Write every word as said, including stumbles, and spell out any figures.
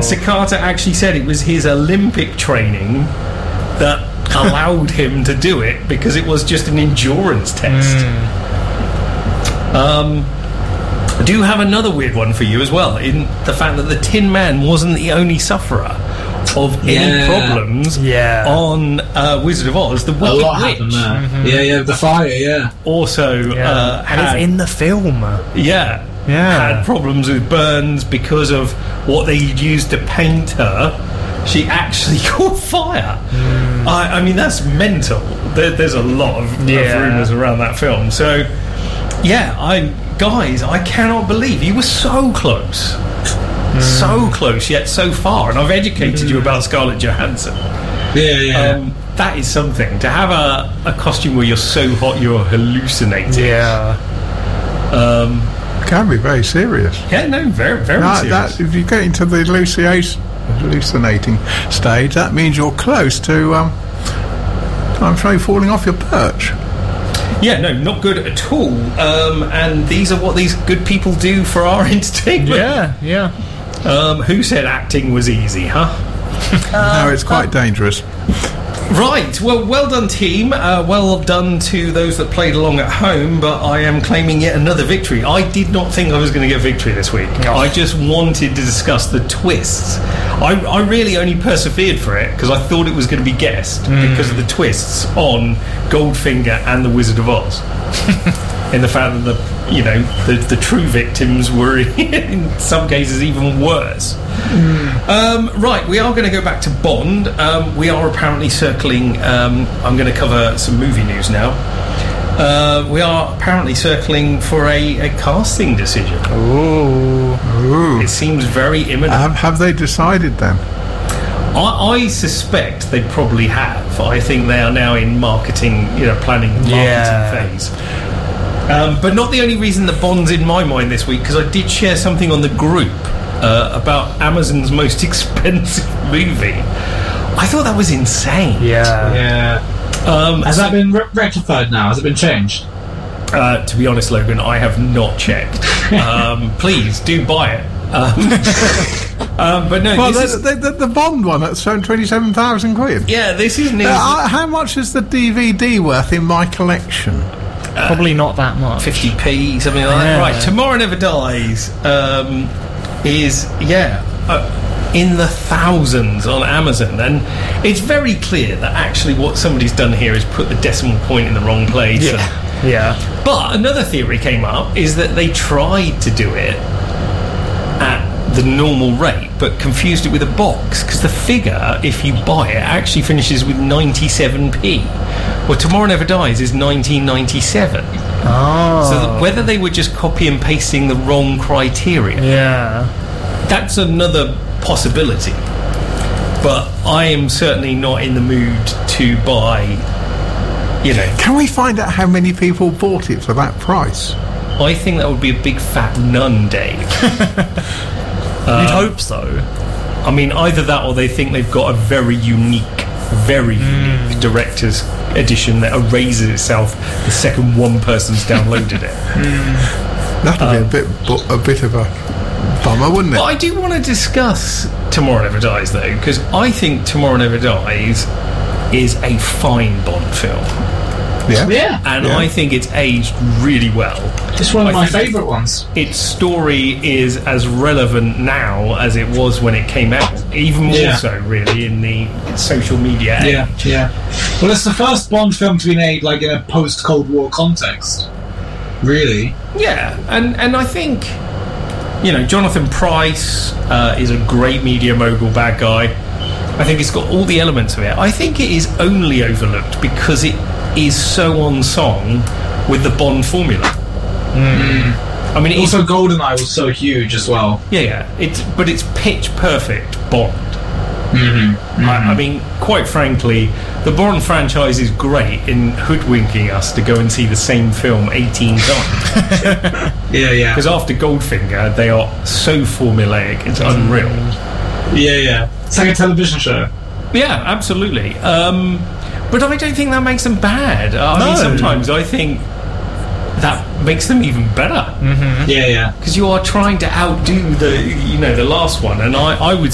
Sakata actually said it was his Olympic training that allowed him to do it, because it was just an endurance test. Mm. Um, I do have another weird one for you as well, in the fact that the Tin Man wasn't the only sufferer of yeah. any problems yeah. on uh, Wizard of Oz. The Wicked A lot Witch happened there. Mm-hmm. Yeah, yeah, the fire, yeah. Also, yeah. Uh, and had, it's in the film. Yeah, yeah. had problems with burns because of what they used to paint her. She actually caught fire. Mm. I, I mean, that's mental. There, there's a lot of, yeah. of rumours around that film. So, yeah, I guys, I cannot believe you were so close. Mm. So close, yet so far. And I've educated mm. you about Scarlett Johansson. Yeah, yeah. Um, that is something. To have a, a costume where you're so hot you're hallucinating. Yeah. Um, it can be very serious. Yeah, no, very, very that, serious. That, if you get into the hallucination, hallucinating stage, that means you're close to, um, I'm afraid, falling off your perch. Yeah, no, not good at all. Um, and these are what these good people do for our entertainment. Yeah, yeah. Um, who said acting was easy, huh? uh, no, it's quite uh, dangerous. Right, well, well done, team. Uh, well done to those that played along at home, but I am claiming yet another victory. I did not think I was going to get victory this week. Oh. I just wanted to discuss the twists. I, I really only persevered for it because I thought it was going to be guessed mm. because of the twists on Goldfinger and the Wizard of Oz. In the fact that the, you know, the, the true victims were in some cases even worse. Mm. Um, right, we are going to go back to Bond. Um, we are apparently circling. Um, I'm going to cover some movie news now. Uh, we are apparently circling for a, a casting decision. Ooh. Ooh. It seems very imminent. Have, have they decided then? I, I suspect they probably have. I think they are now in marketing, you know, planning marketing yeah. phase. Um, but not the only reason that Bond's in my mind this week, because I did share something on the group uh, about Amazon's most expensive movie. I thought that was insane. Yeah. Yeah. Um, Has so, that been re- rectified now? Has it been changed? Uh, to be honest, Logan, I have not checked. Um, please, do buy it. Um, um, but no, well, this the, is, the, the, the Bond one at twenty-seven thousand quid. Yeah, this is news. Uh, how much is the D V D worth in my collection? Uh, Probably not that much. fifty p, something like yeah. that. Right, Tomorrow Never Dies um, is, yeah, uh, in the thousands on Amazon. And it's very clear that actually what somebody's done here is put the decimal point in the wrong place. Yeah. And, yeah. But another theory came up, is that they tried to do it at the normal rate, but confused it with a box, because the figure, if you buy it, actually finishes with ninety-seven p. Well, Tomorrow Never Dies is nineteen ninety-seven. Oh. So that whether they were just copy and pasting the wrong criteria, yeah, that's another possibility. But I am certainly not in the mood to buy, you know. Can we find out how many people bought it for that price? I think that would be a big fat nun, Dave. Uh, You'd hope so. I mean, either that or they think they've got a very unique, very mm. unique director's edition that erases itself the second one person's downloaded it. Mm. That'd um, be a bit, a bit of a bummer, wouldn't it? But I do want to discuss Tomorrow Never Dies, though, because I think Tomorrow Never Dies is a fine Bond film. Yeah, yeah, and yeah. I think it's aged really well. It's one of I my favourite ones. Its story is as relevant now as it was when it came out, even more yeah. so, really, in the social media age. Yeah, yeah. Well, it's the first Bond film to be made like in a post-Cold War context. Really? Yeah, and and I think, you know, Jonathan Pryce uh, is a great media mogul bad guy. I think it's got all the elements of it. I think it is only overlooked because it is so on song with the Bond formula. Mm. I mean, also GoldenEye was so huge as well. Yeah, yeah. It's but it's pitch perfect Bond. Mm-hmm. Mm-hmm. I, I mean, quite frankly, the Bond franchise is great in hoodwinking us to go and see the same film eighteen times. yeah, yeah. Because after Goldfinger, they are so formulaic, it's unreal. Yeah, yeah. It's like a television show. Yeah, absolutely. Um, but I don't think that makes them bad. I no. mean, sometimes I think that makes them even better. Mm-hmm. Yeah, yeah. Because you are trying to outdo the, you know, the last one, and I, I would